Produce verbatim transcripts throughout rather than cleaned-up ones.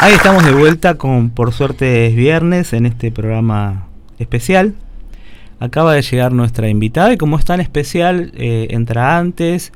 Ahí estamos de vuelta con Por Suerte es Viernes en este programa especial. Acaba de llegar nuestra invitada y como es tan especial, eh, entra antes.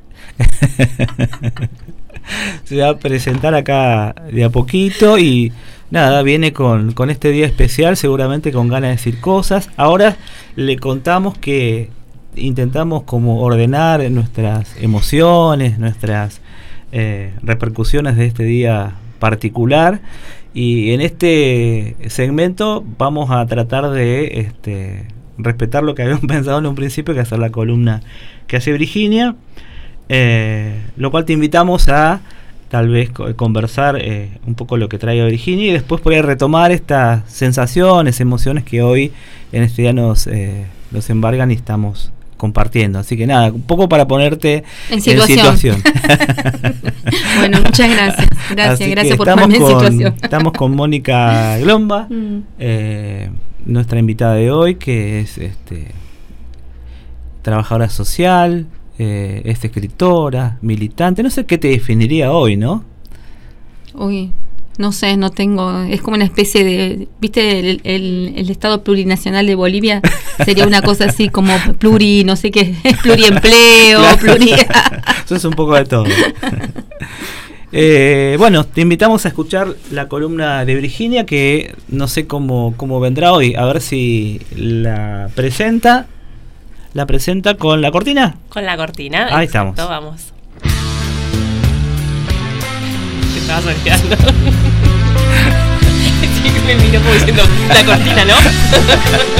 Se va a presentar acá de a poquito y nada, viene con, con este día especial, seguramente con ganas de decir cosas. Ahora le contamos que intentamos como ordenar nuestras emociones, nuestras eh, repercusiones de este día particular, y en este segmento vamos a tratar de este, respetar lo que habíamos pensado en un principio, que hacer la columna que hace Virginia, eh, lo cual te invitamos a tal vez conversar eh, un poco lo que traiga Virginia y después poder retomar estas sensaciones, emociones que hoy en este día nos, eh, nos embargan y estamos compartiendo. Así que nada, un poco para ponerte en situación. En situación. Bueno, muchas gracias. Gracias, Así gracias por ponerme en situación. Estamos con Mónica Glomba, mm. eh, nuestra invitada de hoy, que es este, trabajadora social, eh, es escritora, militante. No sé qué te definiría hoy, ¿no? Uy, no sé, no tengo, es como una especie de, ¿viste el, el, el Estado Plurinacional de Bolivia? Sería una cosa así como pluri, no sé qué, pluriempleo, claro. pluri... Eso es un poco de todo. eh, bueno, te invitamos a escuchar la columna de Virginia, que no sé cómo, cómo vendrá hoy, a ver si la presenta, la presenta con la cortina. Con la cortina, ahí exacto, estamos. Vamos. Te estabas olvidando. Sí, me miró como diciendo, la cortina, ¿no?